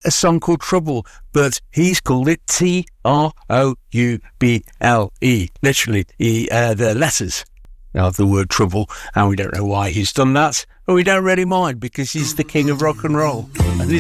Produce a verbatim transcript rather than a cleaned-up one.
a song called Trouble, but he's called it T R O U B L E, literally the, uh, the letters of the word trouble, and we don't know why he's done that, but we don't really mind because he's the king of rock and roll. And